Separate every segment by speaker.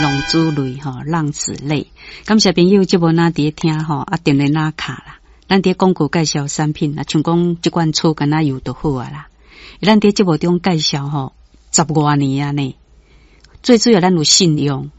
Speaker 1: 龙珠泪浪子泪。感谢朋友，这无哪伫听电话哪卡啦。咱伫广告介绍产品啊，像讲这款醋橄榄油就好啊啦。咱伫节目中介绍10多年啊呢，最主要咱有信用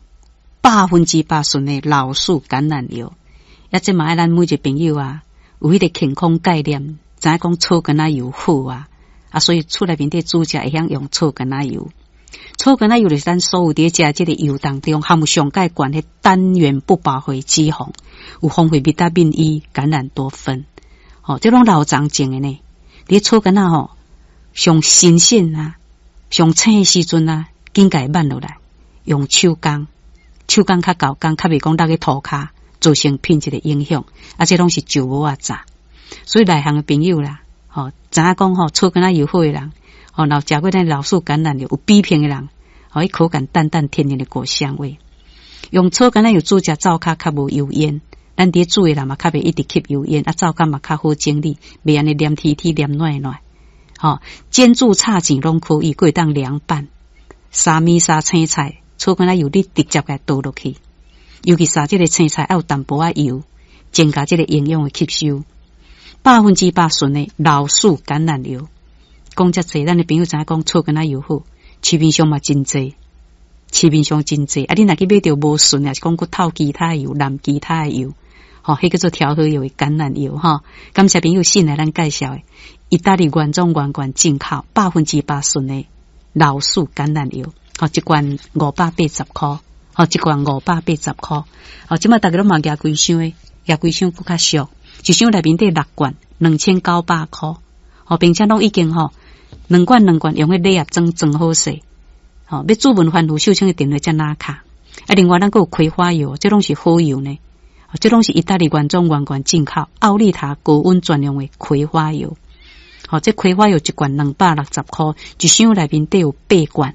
Speaker 1: 100%纯的老树橄榄油。也即嘛爱咱每一个朋友啊，有迄个健康概念，知影讲醋橄榄油好啊，所以厝内面伫煮食会晓用醋橄榄油。醋橄榄油就是咱所有伫食这个油当中含有上盖悬的单元不饱和脂肪，有丰富维他命 E、橄榄多酚。这种老长种的呢，伫醋橄榄上新鲜啊，上青的时阵啊，紧甲慢落来，用手工较厚工，较袂讲落去涂骹，造成品质的影响。这拢是旧无啊杂，所以内行的朋友啦，知影讲醋橄榄油好的人。然后食过咱老树橄榄油有比片的人，伊口感淡淡天然的果香味。用醋橄榄油煮食灶骹较无油烟，咱伫煮的人嘛较袂一直吸油烟，灶骹嘛较好整理，袂安尼黏贴贴黏软软。煎煮炒钱拢可以，可以当凉拌。沙米沙青菜，醋橄榄油你直接给倒落去，尤其沙这个青菜要有淡薄仔油，增加这个营养的吸收。100%纯的老树橄榄油。讲遮济，咱的朋友知影讲醋橄榄油好，市面上嘛真济，你若去买到无纯，也是讲佫透其他油、蓝其他油，迄叫做调和油的橄榄油感谢朋友信来咱介绍的，意大利原装进口100%纯的老树橄榄油，一罐580块，一罐580块，即马大家拢嘛举规箱的，举规箱佫较俗，一箱内面得6罐，2900块，并且拢已经2罐用迄礼盒装好势，要煮文番薯秀清的电话才拿卡。另外咱佫有葵花油，这拢是好油呢，这拢是意大利原装进口，奥利塔高温专用的葵花油。这葵花油一罐260块，一箱内面得有8罐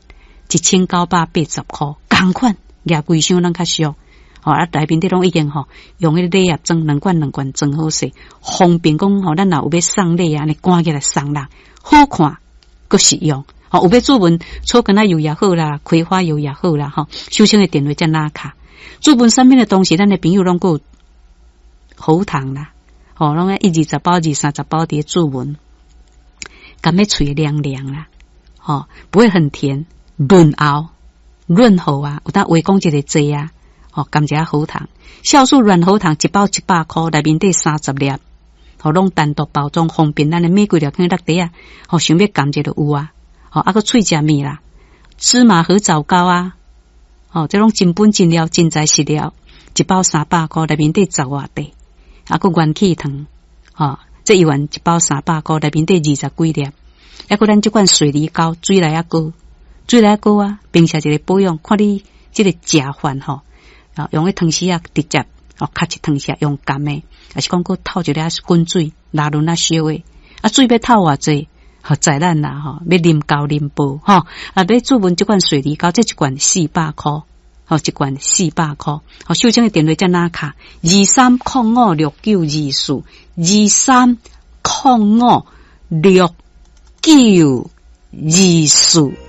Speaker 1: ，1980块，同款举规箱咱较俗。内面得拢已经用迄礼盒装2罐装好势，方便讲咱若有要送礼啊，尼赶起来送啦，好看。佫实用，有要煮文醋橄榄油也好啦，葵花油也好啦，收清的电话才拿卡。煮文上面的东西，咱的朋友拢有喉糖啦，拢120包、230包伫煮文，甘要嘴凉凉啦，不会很甜，润喉啊，有当话讲一个济啊，甘一下喉糖，酵素软喉糖1包100块，内面得30粒。拢单独包装，方便咱的买几粒放落地啊！想要甘蔗就有啊！个脆食面啦，芝麻和枣糕啊！这种真本真料真材实料，1包300块，内面得10外块，个元气糖，这一碗1包300块，内面得20几粒。个咱这款水梨膏，水来高啊，并且一个保养，看你这个食饭用个汤匙啊，直接。较一汤匙用甘的，还是讲佫透一粒滚水，拉轮烧的，水要透偌济，在咱啦要啉高啉薄要煮文这款水梨膏，这一罐400块，一罐400块，收清的电话才拿卡23056924，23056924。